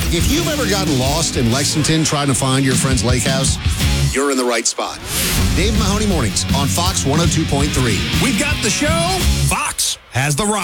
If you've ever gotten lost in Lexington trying to find your friend's lake house, you're in the right spot. Dave Mahoney Mornings on Fox 102.3. We've got the show. Fox has the rock.